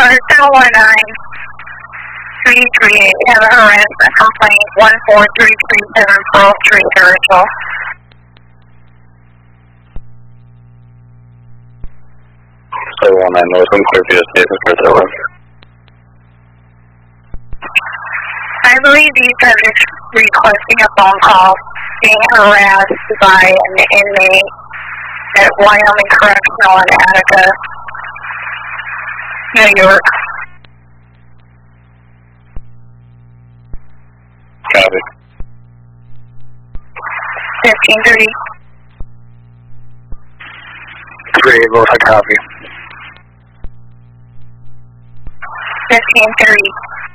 338, have a harassment complaint, 14337 Pearl Street, Harrisville. So 19 North, I'm clear for your station for Taylor. I believe you are just requesting a phone call, being harassed by an inmate at Wyoming Correctional in Attica, New York. Copy. 1530. 38 North, I copy. 1530.